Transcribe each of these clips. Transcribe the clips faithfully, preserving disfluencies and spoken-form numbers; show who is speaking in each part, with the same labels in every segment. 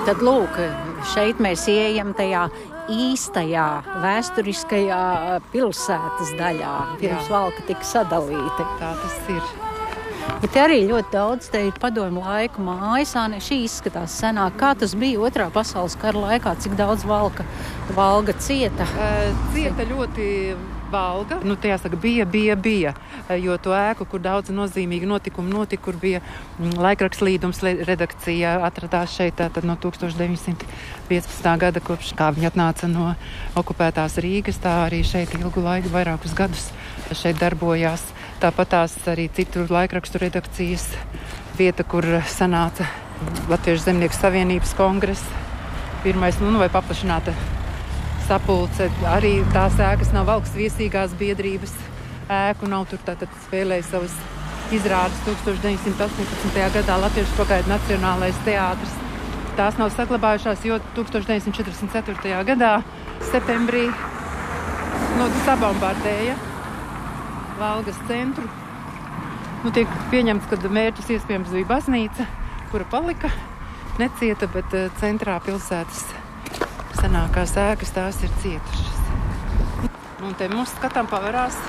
Speaker 1: Tad lūk, šeit mēs ieejam tajā īstajā vēsturiskajā pilsētas daļā, pirms Valka tika sadalīta.
Speaker 2: Tā tas ir.
Speaker 1: Bet arī ļoti daudz te ir padomju laiku mājas, šī izskatās senāk. Kā tas bija otrā pasaules kara laikā, cik daudz Valka, Valga cieta?
Speaker 2: Cieta ļoti Valga. Nu, tā jāsaka, bija, bija, bija, jo to ēku, kur daudz nozīmīgi notikumi notika, kur bija laikraksts Līdums redakcija, atradās šeit tātad no tūkstoš deviņsimt piecpadsmitā gada, kopš kā viņa atnāca no okupētās Rīgas, tā arī šeit ilgu laiku, vairākus gadus šeit darbojās. Tāpat tās arī citu laikrakstu redakcijas vieta, kur sanāca Latviešu zemnieku savienības kongress, pirmais, nu, vai paplašināta sapulce. Arī tās ēkas nav Valkas viesīgās biedrības ēku, nav tur tātad spēlēja savas izrādes tūkstoš deviņsimt astoņpadsmitajā gadā Latviešu pagaidu Nacionālais teātris. Tās nav saglabājušās, jo tūkstoš deviņsimt četrdesmit ceturtajā gadā septembrī nu, sabombardēja Valgas centru. Nu, tiek pieņemts, ka mērķis iespējams bija baznīca, kura palika necieta, bet centrā pilsētas senākās ēkas tās ir cietušas. Un te mums skatām pavarās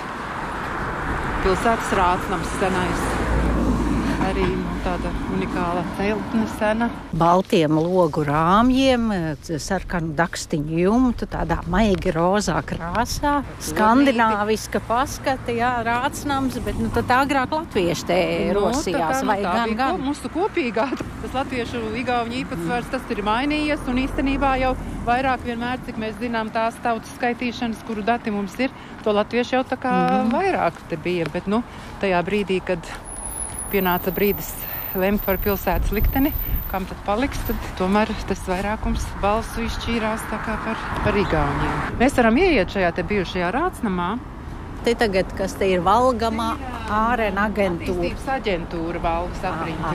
Speaker 2: pilsētas rātsnams senais. Arī nu, tāda unikāla celtne sena.
Speaker 1: Baltiem logu rāmjiem, sarkanu dakstiņu jumtu, tādā maigi rozā krāsā, skandināviska paskata, jā, rātsnams, bet nu, tad agrāk latvieši te
Speaker 2: nu,
Speaker 1: rosījās,
Speaker 2: tā,
Speaker 1: vai
Speaker 2: tā
Speaker 1: gan, gan?
Speaker 2: Mūsu kopīgā, tas latviešu igauņu īpatsvars, tas ir mainījies, un īstenībā jau vairāk vienmēr, cik mēs zinām, tās tautas skaitīšanas, kuru dati mums ir, to latvieši jau tā kā mm. vairāk te bija, bet nu, tajā brīdī, kad pienāca brīdis lemt par pilsētas likteni, kam tad paliks, tad tomēr tas vairākums balsu izšķīrās tā kā par, par igauņiem. Mēs varam ieiet šajā te bijušajā rātsnamā.
Speaker 1: Te tagad, kas te ir Valgama ārēna aģentūra.
Speaker 2: Attīstības aģentūra Valgas apriņķa.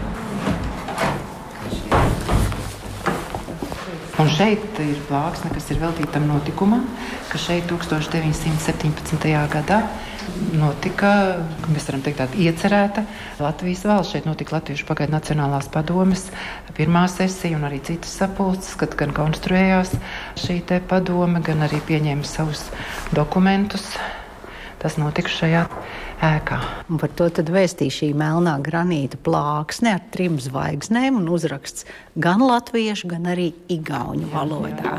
Speaker 2: Un šeit ir plāksne, kas ir veltīta tam notikumam, ka šeit tūkstoš deviņsimt septiņpadsmitajā gadā notika, mēs varam teikt tāda iecerēta Latvijas valsts. Šeit notika Latviešu pagaidu Nacionālās padomes pirmā sesija un arī citas sapulces, kad gan konstruējās šī te padome, gan arī pieņēma savus dokumentus. Tas notika šajā ēkā.
Speaker 1: Un par to tad vēstīja šī melnā granīta plāksne ar trim zvaigznēm un uzraksts gan latviešu, gan arī igauņu valodā.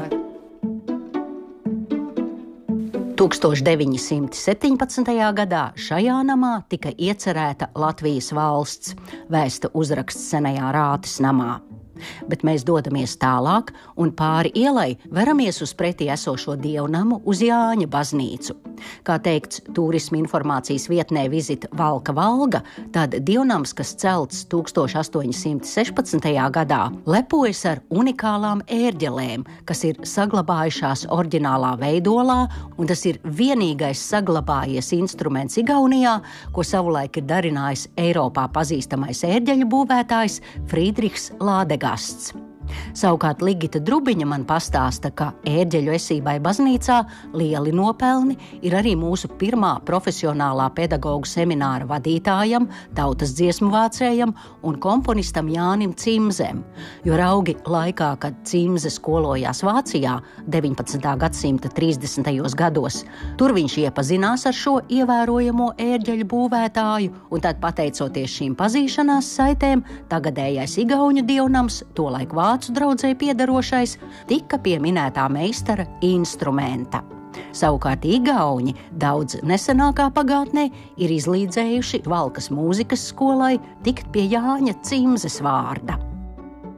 Speaker 1: tūkstoš deviņsimt septiņpadsmitajā gadā šajā namā tika iecerēta Latvijas valsts, vēsta uzraksts senajā Rātes namā. Bet mēs dodamies tālāk un pāri ielai veramies uz pretī esošo dievnamu uz Jāņa baznīcu. Kā teikts turisma informācijas vietnē Vizit Valka Valga, tad dievnams, kas celts tūkstoš astoņsimt sešpadsmitajā gadā, lepojas ar unikālām ērģelēm, kas ir saglabājušās oriģinālā veidolā, un tas ir vienīgais saglabājies instruments Igaunijā, ko savulaik ir darinājis Eiropā pazīstamais ērģeļu būvētājs Friedrichs Lādegasts. Savukārt Ligita Drubiņa man pastāsta, ka ērģeļu esībai baznīcā lieli nopelni ir arī mūsu pirmā profesionālā pedagogu semināra vadītājam, tautas dziesmu vācējam un komponistam Jānim Cimzem, jo raugi laikā, kad Cimze skolojās Vācijā deviņpadsmitā gadsimta trīsdesmitajos gados, tur viņš iepazinās ar šo ievērojamo ērģeļu būvētāju, un tad pateicoties šīm pazīšanās saitēm, tagadējais igauņu dievnams, tolaik vācu draudzei piedarošais, tika pie minētā meistara instrumenta. Savukārt igauņi daudz nesenākā pagātnē ir izlīdzējuši Valkas mūzikas skolai tikt pie Jāņa Cimzes vārda.